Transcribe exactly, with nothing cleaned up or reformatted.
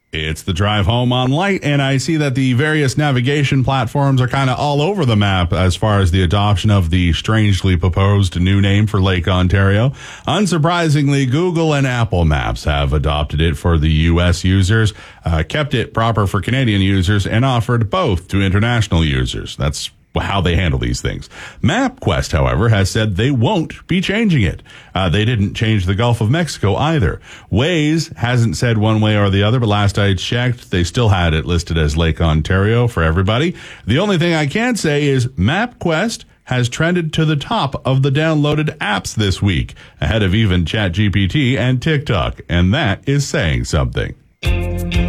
It's the drive home on Light, and I see that the various navigation platforms are kind of all over the map as far as the adoption of the strangely proposed new name for Lake Ontario. Unsurprisingly, Google and Apple Maps have adopted it for the U S users, uh, kept it proper for Canadian users, and offered both to international users. That's how they handle these things. MapQuest, however, has said they won't be changing it. Uh, they didn't change the Gulf of Mexico either. Waze hasn't said one way or the other, but last I checked, they still had it listed as Lake Ontario for everybody. The only thing I can say is MapQuest has trended to the top of the downloaded apps this week, ahead of even ChatGPT and TikTok, and that is saying something.